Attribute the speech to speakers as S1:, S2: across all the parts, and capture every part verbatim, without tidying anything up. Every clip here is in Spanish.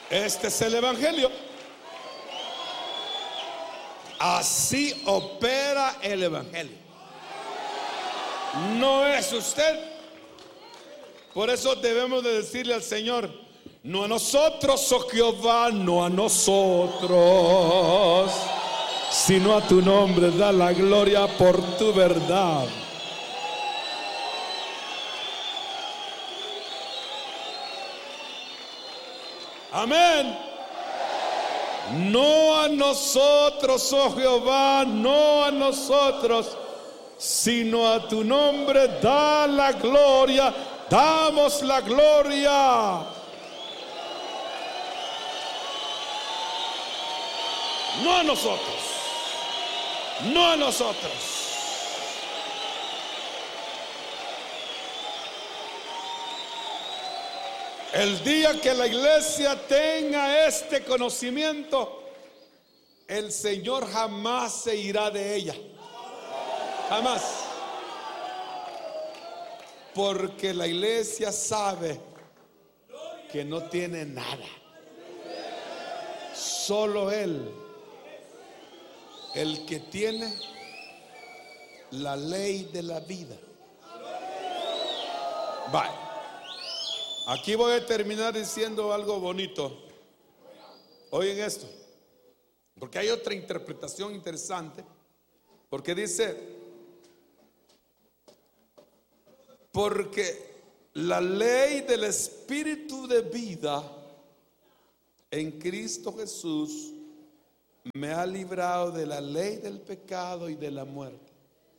S1: Este es el Evangelio. Así opera el Evangelio. No es usted. Por eso debemos de decirle al Señor: no a nosotros, oh Jehová, no a nosotros, sino a tu nombre da la gloria por tu verdad. Amén. No a nosotros, oh Jehová, no a nosotros, sino a tu nombre da la gloria. Damos la gloria. No a nosotros, no a nosotros. El día que la iglesia tenga este conocimiento, el Señor jamás se irá de ella. Jamás. Porque la iglesia sabe que no tiene nada. Solo Él, el que tiene la ley de la vida. Bye. Aquí voy a terminar diciendo algo bonito. Oigan esto, porque hay otra interpretación interesante. Porque dice: porque la ley del Espíritu de vida en Cristo Jesús me ha librado de la ley del pecado y de la muerte.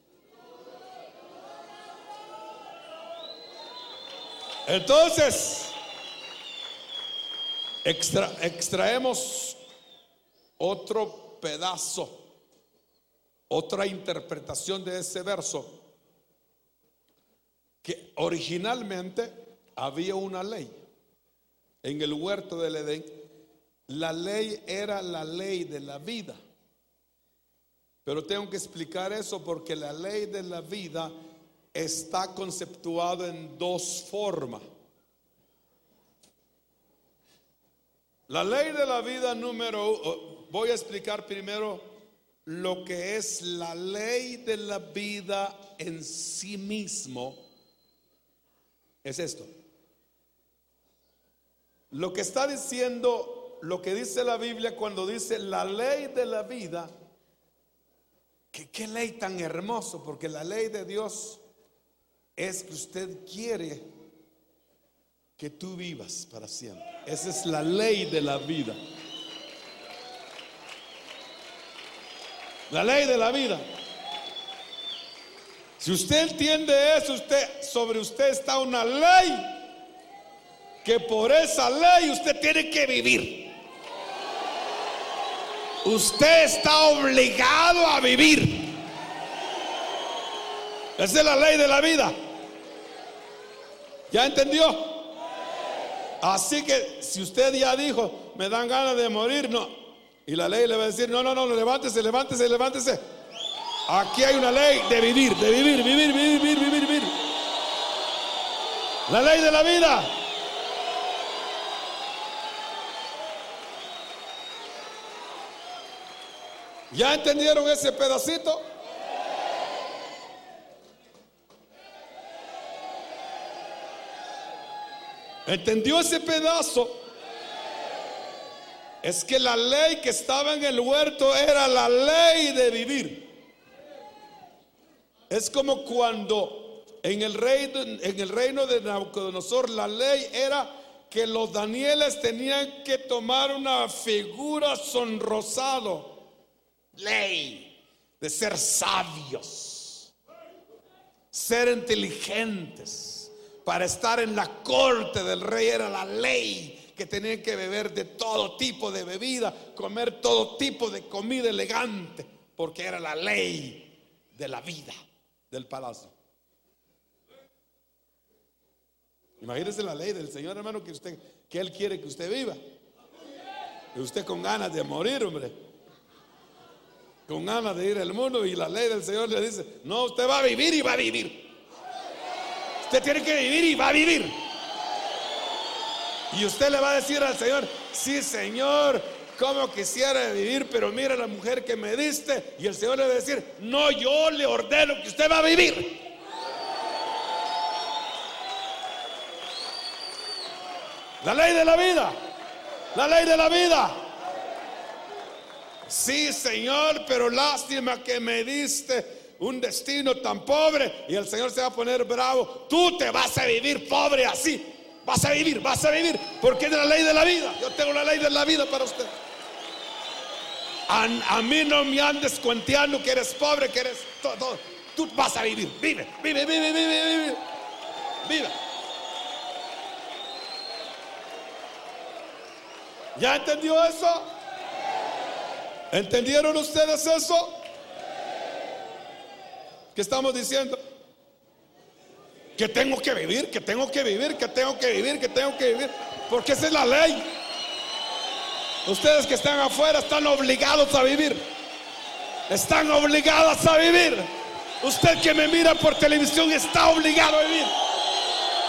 S1: Entonces, extra, extraemos otro pedazo, otra interpretación de ese verso. Que originalmente había una ley en el huerto del Edén. La ley era la ley de la vida. Pero tengo que explicar eso porque la ley de la vida está conceptuada en dos formas. La ley de la vida número, voy a explicar primero lo que es la ley de la vida en sí mismo. Es esto. Lo que está diciendo, lo que dice la Biblia cuando dice la ley de la vida, que qué ley tan hermoso, porque la ley de Dios es que usted quiere que tú vivas para siempre. Esa es la ley de la vida. La ley de la vida. Si usted entiende eso, usted, sobre usted está una ley, que por esa ley usted tiene que vivir. Usted está obligado a vivir. Esa es la ley de la vida. ¿Ya entendió? Así que si usted ya dijo, me dan ganas de morir, no. Y la ley le va a decir, no, no, no, levántese, levántese, levántese. Aquí hay una ley de vivir, de vivir, vivir, vivir, vivir, vivir, vivir. La ley de la vida. ¿Ya entendieron ese pedacito? ¿Entendió ese pedazo? Es que la ley que estaba en el huerto era la ley de vivir. Es como cuando en el reino, en el reino de Nabucodonosor, la ley era que los danieles tenían que tomar una figura sonrosado. Ley de ser sabios, ser inteligentes, para estar en la corte del rey. Era la ley que tenían que beber de todo tipo de bebida, comer todo tipo de comida elegante, porque era la ley de la vida del palacio. Imagínese la ley del Señor, hermano, que usted, que Él quiere que usted viva. Y usted con ganas de morir, hombre, con ganas de ir al mundo, y la ley del Señor le dice, no, usted va a vivir y va a vivir. Usted tiene que vivir y va a vivir. Y usted le va a decir al Señor, sí, Señor, como quisiera vivir, pero mira la mujer que me diste. Y el Señor le va a decir: no, yo le ordeno que usted va a vivir. La ley de la vida, la ley de la vida. Sí, Señor, pero lástima que me diste un destino tan pobre. Y el Señor se va a poner bravo. Tú te vas a vivir pobre así. Vas a vivir, vas a vivir, porque es de la ley de la vida. Yo tengo la ley de la vida para usted. A, a mí no me andes cuenteando que eres pobre, que eres todo, todo. Tú vas a vivir. Vive, vive, vive, vive, vive. Vive. ¿Ya entendió eso? ¿Entendieron ustedes eso? ¿Qué estamos diciendo? Que tengo que vivir, que tengo que vivir, que tengo que vivir, que tengo que vivir, porque esa es la ley. Ustedes que están afuera están obligados a vivir. Están obligados a vivir. Usted que me mira por televisión está obligado a vivir.